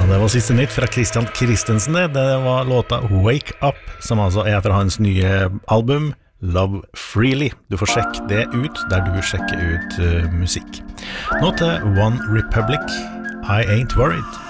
Det var siste nytt fra Christian Christensen. Det var låta Wake Up, som altså fra hans nye album Love Freely. Du får sjekke det ut der du sjekker ut musikk. Nå til One Republic, I Ain't Worried.